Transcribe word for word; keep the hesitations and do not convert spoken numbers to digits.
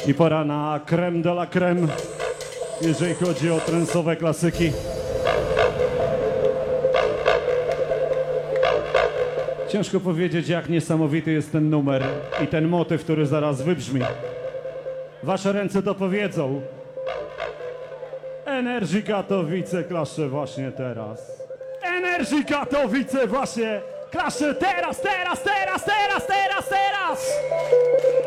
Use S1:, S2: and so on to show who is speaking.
S1: I pora na creme de la creme, jeżeli chodzi o trensowe klasyki. Ciężko powiedzieć, jak niesamowity jest ten numer i ten motyw, który zaraz wybrzmi. Wasze ręce to powiedzą. Energy Katowice klasze właśnie teraz. Energy Katowice właśnie klasze teraz, teraz, teraz, teraz, teraz, teraz!